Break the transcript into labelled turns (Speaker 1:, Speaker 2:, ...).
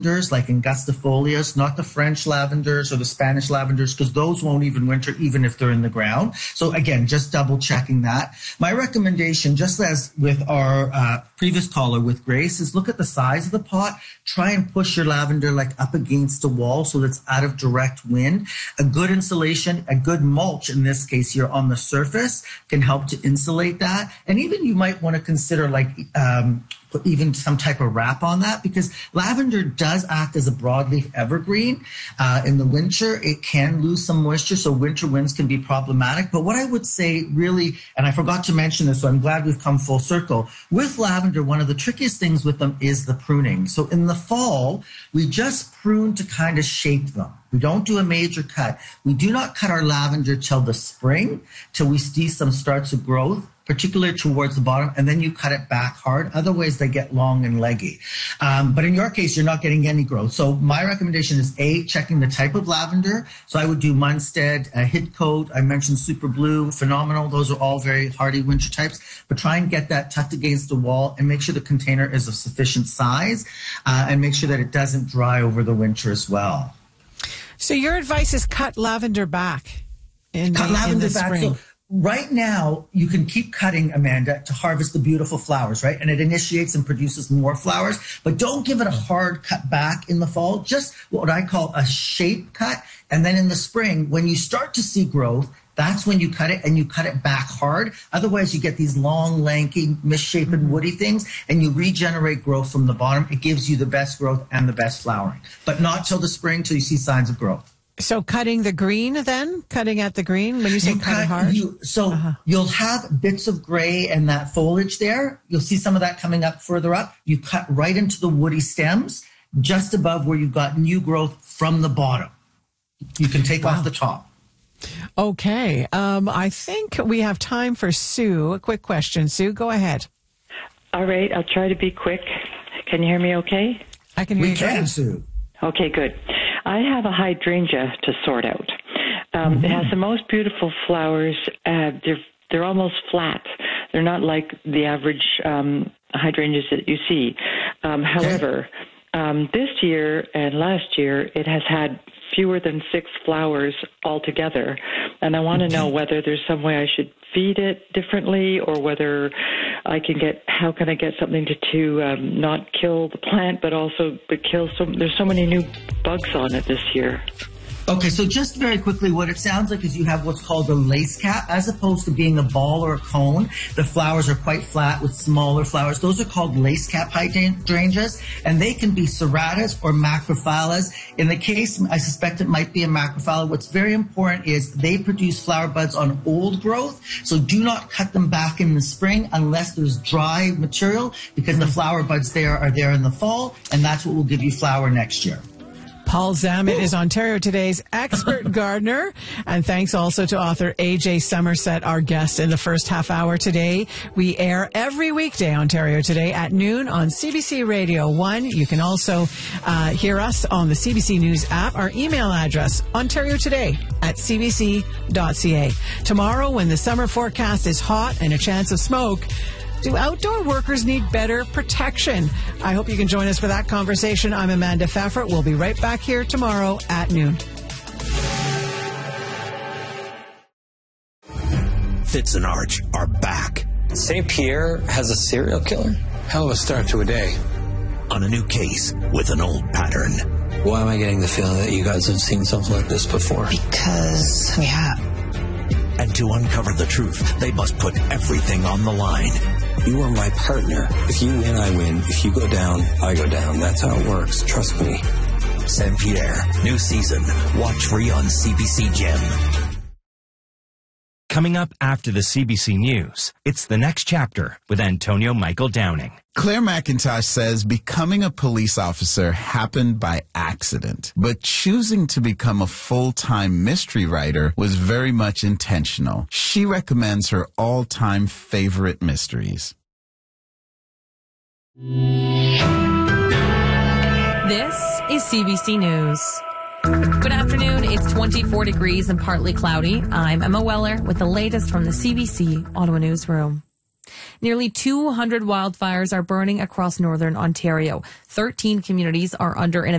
Speaker 1: like angustifolias, not the French lavenders or the Spanish lavenders, because those won't even winter even if they're in the ground. So again, just double checking that. My recommendation, just as with our previous caller with Grace, is look at the size of the pot. Try and push your lavender like up against a wall so that's out of direct wind. A good insulation, a good mulch, in this case here on the surface, can help to insulate that. And even you might want to consider like put even some type of wrap on that, because lavender does act as a broadleaf evergreen. In the winter, it can lose some moisture, so winter winds can be problematic. But what I would say really, and I forgot to mention this, so I'm glad we've come full circle, with lavender, one of the trickiest things with them is the pruning. So in the fall, we just prune to kind of shape them. We don't do a major cut. We do not cut our lavender till the spring, till we see some starts of growth, particularly towards the bottom, and then you cut it back hard. Otherwise, they get long and leggy. But in your case, you're not getting any growth. So my recommendation is checking the type of lavender. So I would do Munstead, Hitcoat. I mentioned Super Blue, Phenomenal. Those are all very hardy winter types. But try and get that tucked against the wall and make sure the container is of sufficient size, and make sure that it doesn't dry over the winter as well.
Speaker 2: So your advice is cut lavender back in the spring.
Speaker 1: So right now, you can keep cutting, Amanda, to harvest the beautiful flowers, right? And it initiates and produces more flowers. But don't give it a hard cut back in the fall. Just what I call a shape cut. And then in the spring, when you start to see growth, that's when you cut it, and you cut it back hard. Otherwise, you get these long, lanky, misshapen, woody things, and you regenerate growth from the bottom. It gives you the best growth and the best flowering. But not till the spring, till you see signs of growth.
Speaker 2: So cutting the green then? Cutting at the green when you say cut it hard?
Speaker 1: You'll have bits of gray and that foliage there. You'll see some of that coming up further up. You cut right into the woody stems, just above where you've got new growth from the bottom. You can take off the top.
Speaker 2: Okay. I think we have time for Sue. A quick question. Sue, go ahead.
Speaker 3: All right. I'll try to be quick. Can you hear me okay?
Speaker 2: I can hear you.
Speaker 1: We can, Sue.
Speaker 3: Okay, good. I have a hydrangea to sort out. It has the most beautiful flowers. They're almost flat. They're not like the average hydrangeas that you see. However, this year and last year, it has had fewer than 6 flowers altogether. And I want to know whether there's some way I should feed it differently, or whether how can I get something to not kill the plant, but also kill there's so many new bugs on it this year.
Speaker 1: Okay, so just very quickly, what it sounds like is you have what's called a lace cap. As opposed to being a ball or a cone, the flowers are quite flat with smaller flowers. Those are called lace cap hydrangeas, and they can be serratas or macrophyllus. In the case, I suspect it might be a macrophylla. What's very important is they produce flower buds on old growth, so do not cut them back in the spring unless there's dry material, because the flower buds are there in the fall, and that's what will give you flower next year.
Speaker 2: Paul Zammit is Ontario Today's expert gardener. And thanks also to author A.J. Somerset, our guest in the first half hour today. We air every weekday, Ontario Today, at noon on CBC Radio 1. You can also hear us on the CBC News app. Our email address, ontariotoday@cbc.ca. Tomorrow, when the summer forecast is hot and a chance of smoke, do outdoor workers need better protection? I hope you can join us for that conversation. I'm Amanda Pfeffer. We'll be right back here tomorrow at noon.
Speaker 4: Fitz and Arch are back.
Speaker 5: St. Pierre has a serial killer?
Speaker 6: Hell of a start to a day.
Speaker 4: On a new case with an old pattern.
Speaker 5: Why am I getting the feeling that you guys have seen something like this before?
Speaker 7: Because we have.
Speaker 4: And to uncover the truth, they must put everything on the line.
Speaker 5: You are my partner. If you win, I win. If you go down, I go down. That's how it works. Trust me.
Speaker 4: St. Pierre, new season. Watch free on CBC Gem.
Speaker 8: Coming up after the CBC News, it's The Next Chapter with Antonio Michael Downing.
Speaker 9: Claire McIntosh says becoming a police officer happened by accident, but choosing to become a full-time mystery writer was very much intentional. She recommends her all-time favorite mysteries.
Speaker 10: This is CBC News. Good afternoon. It's 24 degrees and partly cloudy. I'm Emma Weller with the latest from the CBC Ottawa Newsroom. Nearly 200 wildfires are burning across northern Ontario. 13 communities are under an